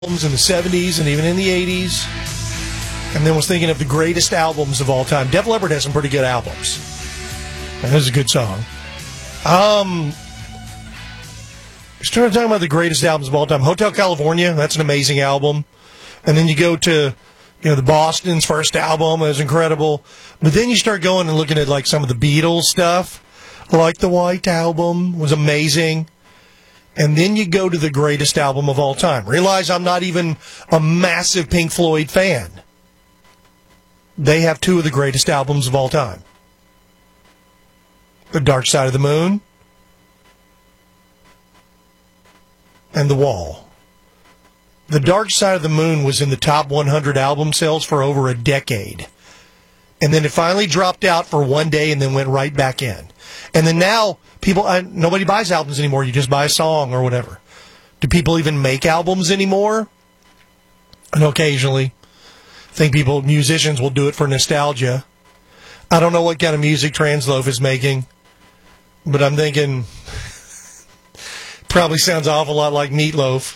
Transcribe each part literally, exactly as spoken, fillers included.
albums in the seventies and even in the eighties, and then was thinking of the greatest albums of all time. Def Leppard has some pretty good albums. That is a good song. Um, started talking about the greatest albums of all time. Hotel California, that's an amazing album. And then you go to, you know, the Boston's first album is incredible. But then you start going and looking at like some of the Beatles stuff, like the White Album was amazing. And then you go to the greatest album of all time. Realize I'm not even a massive Pink Floyd fan. They have two of the greatest albums of all time. The Dark Side of the Moon and The Wall. The Dark Side of the Moon was in the top one hundred album sales for over a decade. And then it finally dropped out for one day and then went right back in. And then now, people, uh, nobody buys albums anymore. You just buy a song or whatever. Do people even make albums anymore? And occasionally. I think people, musicians will do it for nostalgia. I don't know what kind of music Transloaf is making, but I'm thinking probably sounds an awful lot like Meatloaf.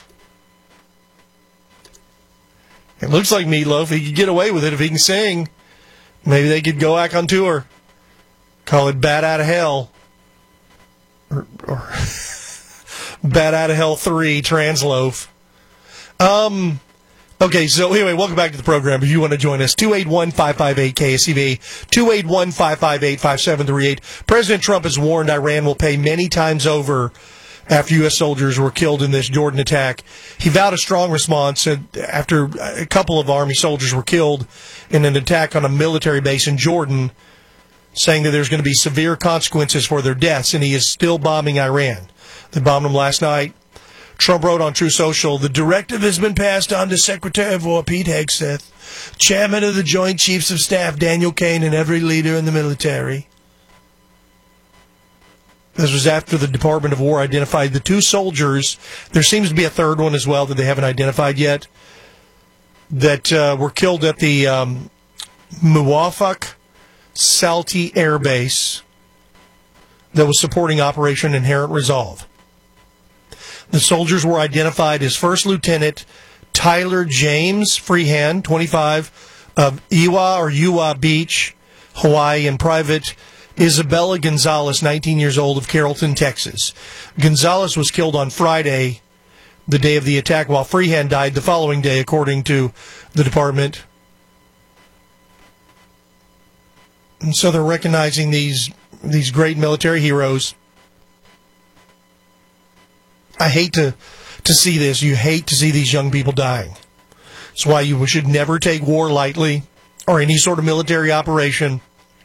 It looks like Meatloaf. He could get away with it if he can sing. Maybe they could go back on tour. Call it Bat Out of Hell. Or, or Bat Out of Hell three, Transloaf. Um, okay, so anyway, welcome back to the program. If you want to join us, two eight one, five five eight, K S E V, two eight one, five five eight, five seven three eight. President Trump has warned Iran will pay many times over after U S soldiers were killed in this Jordan attack. He vowed a strong response after a couple of Army soldiers were killed in an attack on a military base in Jordan, saying that there's going to be severe consequences for their deaths, and he is still bombing Iran. They bombed them last night. Trump wrote on True Social, "The directive has been passed on to Secretary of War Pete Hegseth, Chairman of the Joint Chiefs of Staff Daniel Kaine, and every leader in the military." This was after the Department of War identified the two soldiers. There seems to be a third one as well that they haven't identified yet, that uh, were killed at the um, Muwafaq Salti Air Base that was supporting Operation Inherent Resolve. The soldiers were identified as First Lieutenant Tyler James Freehand, twenty-five, of Iwa or Iwa Beach, Hawaii, and Private Isabella Gonzalez, nineteen years old, of Carrollton, Texas. Gonzalez was killed on Friday, the day of the attack, while Freehand died the following day, according to the department. And so they're recognizing these these great military heroes. I hate to, to see this. You hate to see these young people dying. That's why you should never take war lightly or any sort of military operation.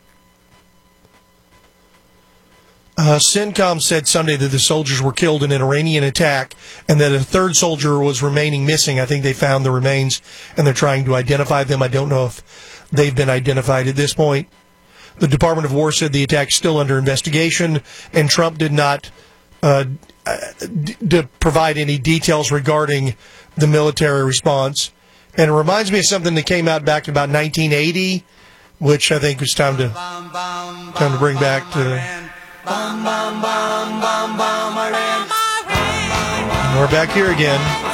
Uh, CENTCOM said Sunday that the soldiers were killed in an Iranian attack and that a third soldier was remaining missing. I think they found the remains and they're trying to identify them. I don't know if they've been identified at this point. The Department of War said the attack is still under investigation, and Trump did not uh, d- d- provide any details regarding the military response. And it reminds me of something that came out back in about nineteen eighty, which I think was time to time to bring back to. We're back here again.